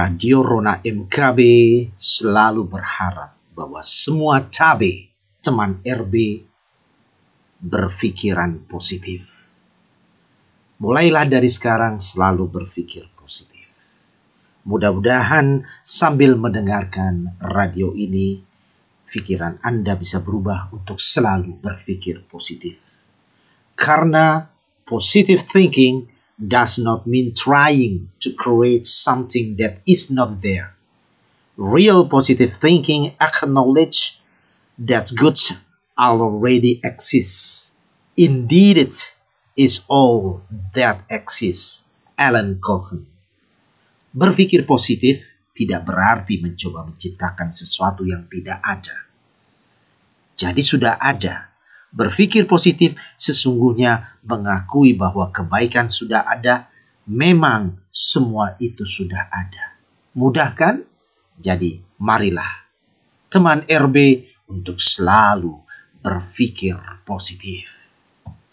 Radio Rona MKB selalu berharap bahwa semua cabe teman RB berpikiran positif. Mulailah dari sekarang selalu berpikir positif. Mudah-mudahan sambil mendengarkan radio ini, pikiran Anda bisa berubah untuk selalu berpikir positif. Karena positive thinking does not mean trying to create something that is not there. Real positive thinking acknowledge that good already exists. Indeed, it is all that exists. Alan Covey. Berpikir positif tidak berarti mencoba menciptakan sesuatu yang tidak ada. Jadi sudah ada. Berpikir positif sesungguhnya mengakui bahwa kebaikan sudah ada, memang semua itu sudah ada. Mudah kan? Jadi marilah teman RB untuk selalu berpikir positif.